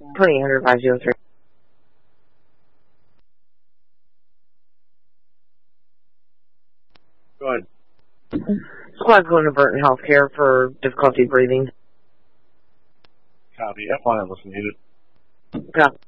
2800 503. Go ahead. Squad going to Burton Healthcare for difficulty breathing. Copy. F1 listen needed. Copy.